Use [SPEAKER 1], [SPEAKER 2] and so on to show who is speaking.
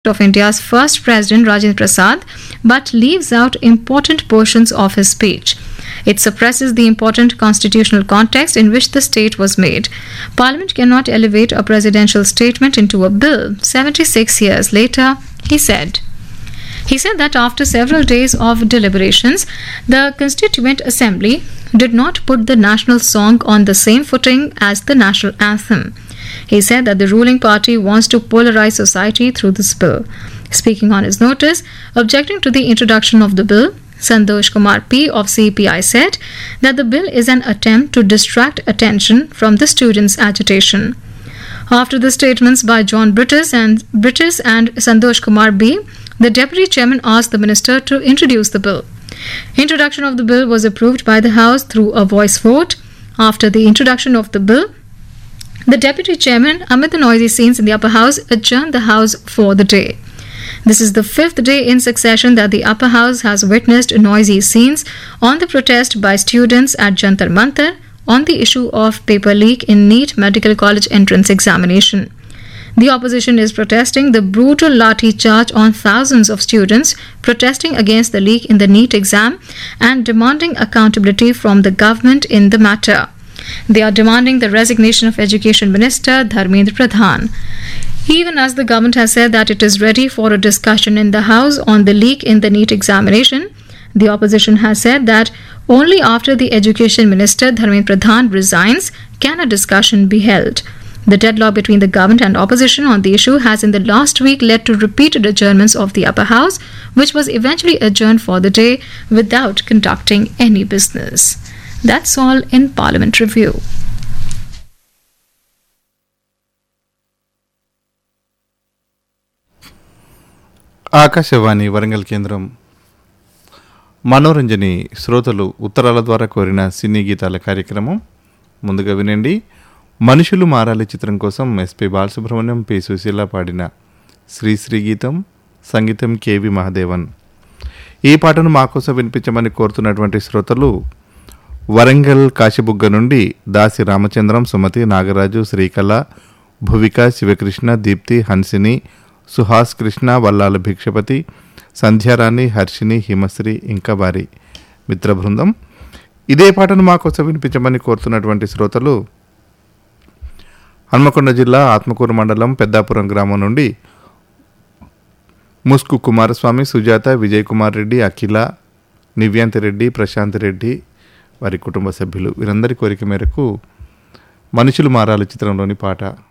[SPEAKER 1] of India's first president Rajendra Prasad, but leaves out important portions of his speech. It suppresses the important constitutional context in which the state was made. Parliament cannot elevate a presidential statement into a bill. 76 years later, he said. He said that after several days of deliberations, the Constituent Assembly did not put the national song on the same footing as the national anthem. He said that the ruling party wants to polarize society through this bill. Speaking on his notice, objecting to the introduction of the bill, Santosh Kumar P of CPI said that the bill is an attempt to distract attention from the students' agitation. After the statements by John Brittis and Santosh Kumar B, the deputy chairman asked the minister to introduce the bill. Introduction of the bill was approved by the House through a voice vote. After the introduction of the bill, the deputy chairman, amid the noisy scenes in the upper house, adjourned the House for the day. This is the fifth day in succession that the upper house has witnessed noisy scenes on the protest by students at Jantar Mantar on the issue of paper leak in NEET Medical College entrance examination. The opposition is protesting the brutal lathi charge on thousands of students protesting against the leak in the NEET exam and demanding accountability from the government in the matter. They are demanding the resignation of Education Minister Dharmendra Pradhan. Even as the government has said that it is ready for a discussion in the House on the leak in the NEET examination, the opposition has said that only after the Education Minister Dharmendra Pradhan resigns can a discussion be held. The deadlock between the government and opposition on the issue has in the last week led to repeated adjournments of the upper house, which was eventually adjourned for the day without conducting any business. That's all in Parliament Review.
[SPEAKER 2] Akashvani Warangal కేంద్రం మనోరంజని శ్రోతలు ఉత్తరాల ద్వారా కోరిన సినీ గీతాల కార్యక్రమం. ముందుగా వినండి. మనుషులు మారాలి చిత్రం కోసం ఎస్పి బాలసుబ్రహ్మణ్యం, పి సుశీల పాడిన శ్రీశ్రీ గీతం, సంగీతం కేవి మహాదేవన్. ఈ పాటను మాకోసం వినిపించమని కోరుతున్నటువంటి శ్రోతలు వరంగల్ కాశీబుగ్గ నుండి దాసి రామచంద్రం, సుమతి, నాగరాజు, శ్రీకళ, భువిక, శివకృష్ణ, దీప్తి, హన్సిని, సుహాస్ కృష్ణ, వల్లాల భిక్షపతి, సంధ్యారాణి, హర్షిని, హిమశ్రీ, ఇంకా వారి మిత్ర బృందం. ఇదే పాటను మాకోసం వినిపించమని కోరుతున్నటువంటి శ్రోతలు హన్మకొండ జిల్లా ఆత్మకూరు మండలం పెద్దాపురం గ్రామం నుండి ముస్కు కుమారస్వామి, సుజాత, విజయ్ కుమార్ రెడ్డి, అఖిల, నివ్యాంతి రెడ్డి, ప్రశాంత్ రెడ్డి, వారి కుటుంబ సభ్యులు వీరందరి కోరిక మేరకు మనుషులు మారాలి చిత్రంలోని పాట.